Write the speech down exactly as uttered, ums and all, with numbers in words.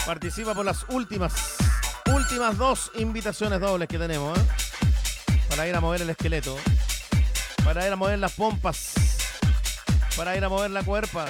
Participa por las últimas, últimas dos invitaciones dobles que tenemos, ¿eh? Para ir a mover el esqueleto, para ir a mover las pompas, para ir a mover la cuerpa.